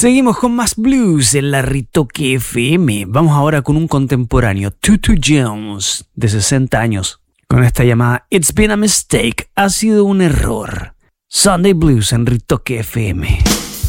Seguimos con más blues en la Ritoque FM. Vamos ahora con un contemporáneo, Tutu Jones, de 60 años, con esta llamada It's Been a Mistake, ha sido un error. Sunday Blues en Ritoque FM.